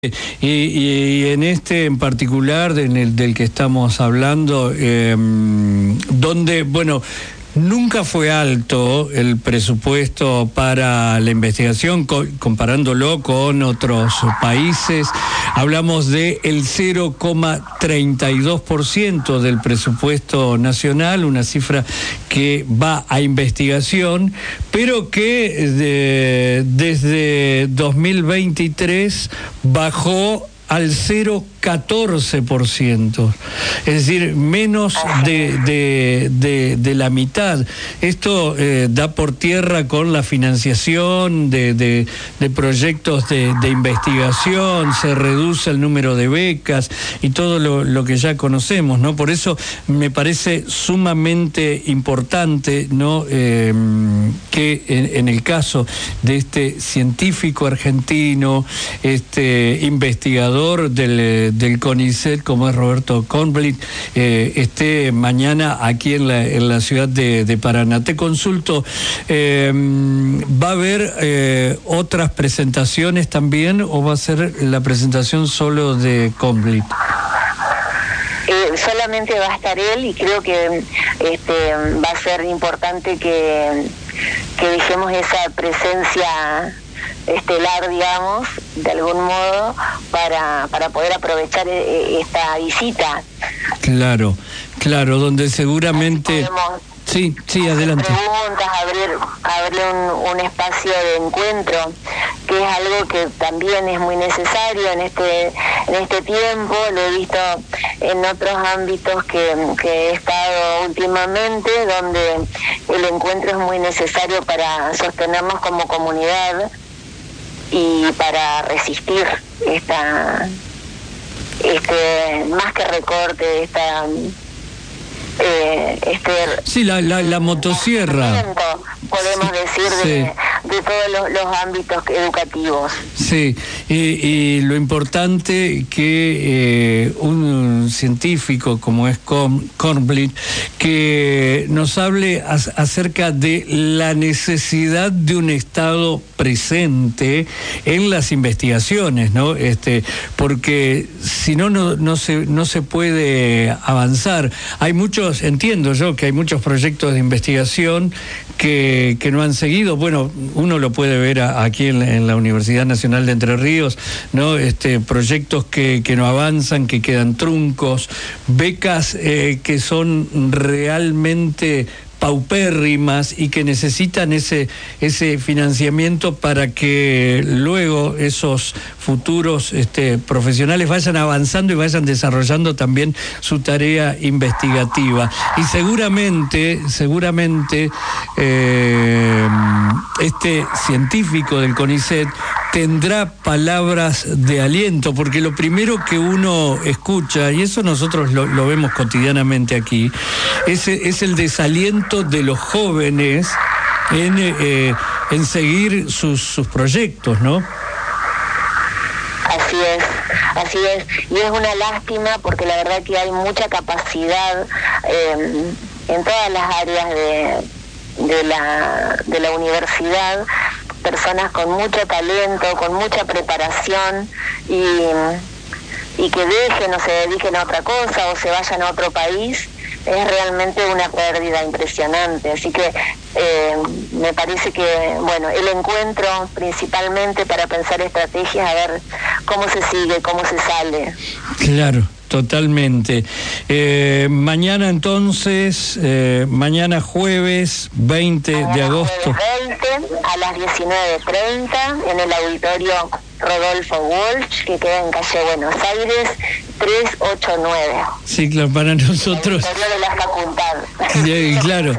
Y en este en particular, del que estamos hablando, donde, bueno, nunca fue alto el presupuesto para la investigación, comparándolo con otros países. Hablamos de el 0,32% del presupuesto nacional, una cifra que va a investigación, pero que desde 2023 bajó al 0,14%, es decir, menos de la mitad. Esto da por tierra con la financiación de proyectos de investigación, se reduce el número de becas y todo lo que ya conocemos, ¿no? Por eso me parece sumamente importante, ¿no? Que en el caso de este científico argentino, investigador del CONICET, como es Roberto Kornblit, esté mañana aquí en la ciudad de Paraná. Te consulto, ¿va a haber otras presentaciones también o va a ser la presentación solo de Kornblit? Solamente va a estar él, y creo que va a ser importante que dejemos esa presencia estelar, digamos, de algún modo, para poder aprovechar esta visita. Claro, donde seguramente... Sí, adelante. Preguntas, abrirle un espacio de encuentro, que es algo que también es muy necesario en este tiempo. Lo he visto en otros ámbitos que he estado últimamente, donde el encuentro es muy necesario para sostenernos como comunidad y para resistir más que recorte, sí, la motosierra, podemos decir, sí, de todos los ámbitos educativos. Sí, y lo importante que un científico como es Kornblit, que nos hable acerca de la necesidad de un Estado presente en las investigaciones, ¿no? Porque si no se puede avanzar. Hay muchos, entiendo yo que hay muchos proyectos de investigación que no han seguido. Bueno, uno lo puede ver aquí en la Universidad Nacional de Entre Ríos, ¿no? Proyectos que no avanzan, que quedan truncos, becas que son realmente paupérrimas y que necesitan ese financiamiento para que luego esos futuros profesionales vayan avanzando y vayan desarrollando también su tarea investigativa. Y seguramente este científico del CONICET tendrá palabras de aliento, porque lo primero que uno escucha, y eso nosotros lo vemos cotidianamente aquí, es el desaliento de los jóvenes en seguir sus proyectos, ¿no? Así es, y es una lástima porque la verdad que hay mucha capacidad en todas las áreas de la universidad, personas con mucho talento, con mucha preparación, y que dejen o se dediquen a otra cosa o se vayan a otro país. Es realmente una pérdida impresionante. Así que me parece que, bueno, el encuentro principalmente para pensar estrategias, a ver cómo se sigue, cómo se sale. Claro, totalmente. Mañana entonces, mañana jueves 20 de agosto. Jueves 20 a las 19:30 en el auditorio Rodolfo Walsh, que queda en calle Buenos Aires 389. Sí, claro, para nosotros... El auditorio de la facultad. Claro,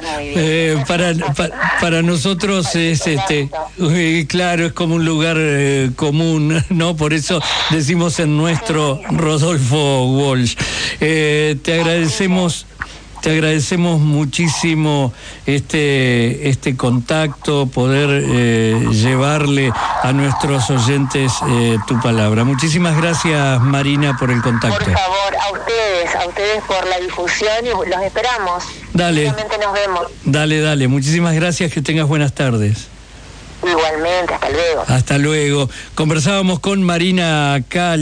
para nosotros es claro, es como un lugar común, ¿no? Por eso decimos en nuestro Rodolfo Walsh. Te agradecemos muchísimo este contacto, poder llevarle a nuestros oyentes tu palabra. Muchísimas gracias, Marina, por el contacto. Por favor, a ustedes por la difusión, y los esperamos. Dale. Seguramente nos vemos. Dale. Muchísimas gracias, que tengas buenas tardes. Igualmente, hasta luego. Hasta luego. Conversábamos con Marina Cal.